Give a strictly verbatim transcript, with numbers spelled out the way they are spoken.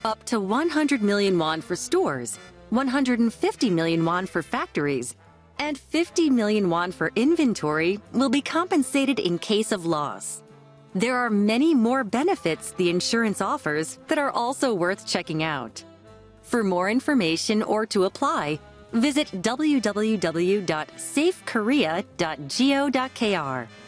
Up to one hundred million won for stores, one hundred fifty million won for factories, and fifty million won for inventory will be compensated in case of loss. There are many more benefits the insurance offers that are also worth checking out. For more information or to apply, visit w w w dot safe korea dot go dot k r.